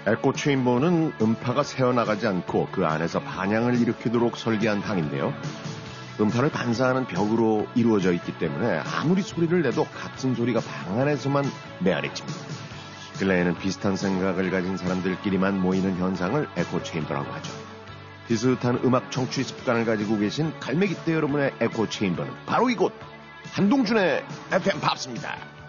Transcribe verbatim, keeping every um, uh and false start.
에코 체인버는 음파가 새어나가지 않고 그 안에서 반향을 일으키도록 설계한 방인데요. 음파를 반사하는 벽으로 이루어져 있기 때문에 아무리 소리를 내도 같은 소리가 방 안에서만 메아리칩니다. 근래에는 비슷한 생각을 가진 사람들끼리만 모이는 현상을 에코 체인버라고 하죠. 비슷한 음악 청취 습관을 가지고 계신 갈매기떼 여러분의 에코 체인버는 바로 이곳 한동준의 에프엠 팝스입니다.